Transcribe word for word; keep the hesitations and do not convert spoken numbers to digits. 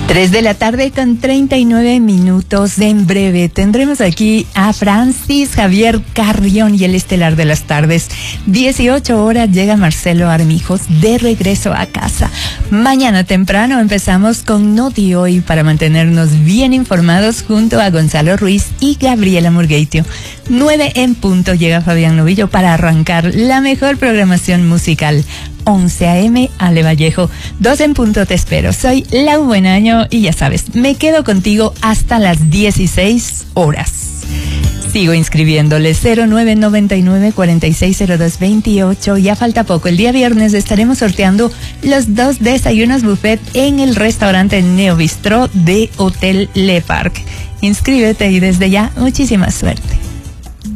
Tres de la tarde con treinta y nueve minutos. En breve tendremos aquí a Francis Javier Carrión y el estelar de las tardes. dieciocho horas llega Marcelo Armijos de regreso a casa. Mañana temprano empezamos con Noti Hoy para mantenernos bien informados junto a Gonzalo Ruiz y Gabriela Murgueitio. nueve en punto llega Fabián Novillo para arrancar la mejor programación musical. once a eme Ale Vallejo. dos en punto te espero. Soy Lau Buenaño y ya sabes, me quedo contigo hasta las dieciséis horas. Sigo inscribiéndole cero nueve noventa y nueve cuarenta y seis cero dos veintiocho. Ya falta poco. El día viernes estaremos sorteando los dos desayunos buffet en el restaurante Neo Bistró de Hotel Le Parc. Inscríbete y desde ya, muchísima suerte.